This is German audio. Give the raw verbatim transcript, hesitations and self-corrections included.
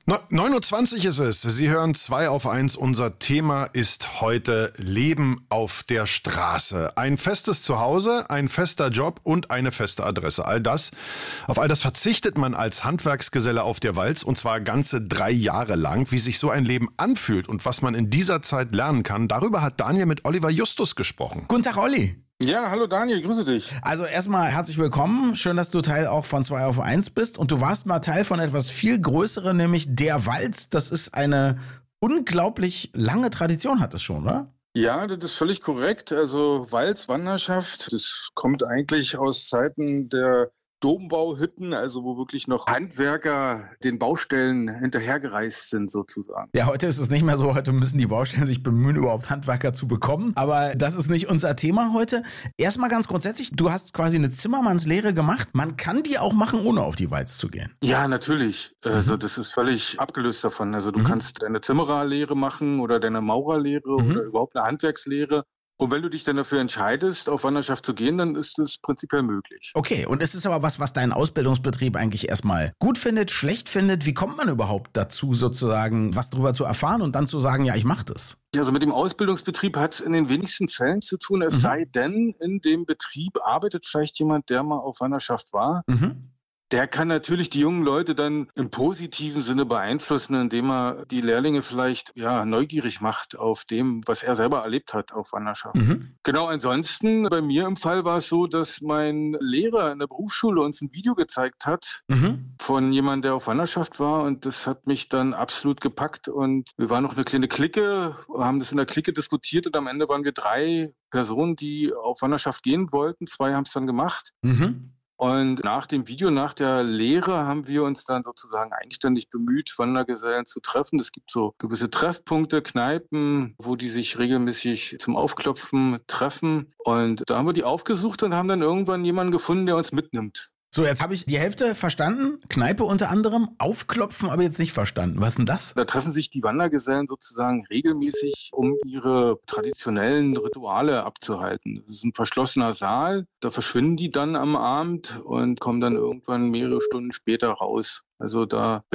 No, neun Uhr zwanzig ist es. Sie hören zwei auf eins. Unser Thema ist heute Leben auf der Straße. Ein festes Zuhause, ein fester Job und eine feste Adresse. All das, auf all das verzichtet man als Handwerksgeselle auf der Walz, und zwar ganze drei Jahre lang. Wie sich so ein Leben anfühlt und was man in dieser Zeit lernen kann, darüber hat Daniel mit Oliver Justus gesprochen. Guten Tag, Olli. Ja, hallo Daniel, grüße dich. Also erstmal herzlich willkommen. Schön, dass du Teil auch von zwei auf eins bist. Und du warst mal Teil von etwas viel Größerem, nämlich der Walz. Das ist eine unglaublich lange Tradition, hat es schon, oder? Ja, das ist völlig korrekt. Also Walz, Wanderschaft, das kommt eigentlich aus Zeiten der Dombauhütten, also wo wirklich noch Handwerker den Baustellen hinterhergereist sind sozusagen. Ja, heute ist es nicht mehr so. Heute müssen die Baustellen sich bemühen, überhaupt Handwerker zu bekommen. Aber das ist nicht unser Thema heute. Erstmal ganz grundsätzlich, du hast quasi eine Zimmermannslehre gemacht. Man kann die auch machen, ohne auf die Walz zu gehen. Ja, natürlich. Mhm. Also das ist völlig abgelöst davon. Also du Mhm. kannst deine Zimmererlehre machen oder deine Maurerlehre Mhm. oder überhaupt eine Handwerkslehre. Und wenn du dich dann dafür entscheidest, auf Wanderschaft zu gehen, dann ist das prinzipiell möglich. Okay, und ist es aber was, was dein Ausbildungsbetrieb eigentlich erstmal gut findet, schlecht findet? Wie kommt man überhaupt dazu, sozusagen was darüber zu erfahren und dann zu sagen, ja, ich mache das? Also mit dem Ausbildungsbetrieb hat es in den wenigsten Fällen zu tun, es Mhm. sei denn, in dem Betrieb arbeitet vielleicht jemand, der mal auf Wanderschaft war. Mhm. Der kann natürlich die jungen Leute dann im positiven Sinne beeinflussen, indem er die Lehrlinge vielleicht ja neugierig macht auf dem, was er selber erlebt hat auf Wanderschaft. Mhm. Genau, ansonsten bei mir im Fall war es so, dass mein Lehrer in der Berufsschule uns ein Video gezeigt hat Mhm. von jemandem, der auf Wanderschaft war, und das hat mich dann absolut gepackt, und wir waren noch eine kleine Clique, haben das in der Clique diskutiert, und am Ende waren wir drei Personen, die auf Wanderschaft gehen wollten. Zwei haben es dann gemacht. Mhm. Und nach dem Video, nach der Lehre, haben wir uns dann sozusagen eigenständig bemüht, Wandergesellen zu treffen. Es gibt so gewisse Treffpunkte, Kneipen, wo die sich regelmäßig zum Aufklopfen treffen. Und da haben wir die aufgesucht und haben dann irgendwann jemanden gefunden, der uns mitnimmt. So, jetzt habe ich die Hälfte verstanden. Kneipe unter anderem, aufklopfen, aber jetzt nicht verstanden. Was ist denn das? Da treffen sich die Wandergesellen sozusagen regelmäßig, um ihre traditionellen Rituale abzuhalten. Das ist ein verschlossener Saal. Da verschwinden die dann am Abend und kommen dann irgendwann mehrere Stunden später raus. Also da